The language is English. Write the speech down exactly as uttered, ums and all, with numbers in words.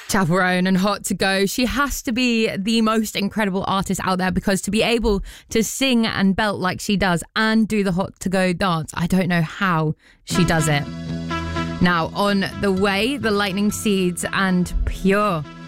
Chaperone and Hot to Go. She has to be the most incredible artist out there, because to be able to sing and belt like she does and do the Hot to Go dance, I don't know how she does it. Now, on the way, the Lightning Seeds and Pure.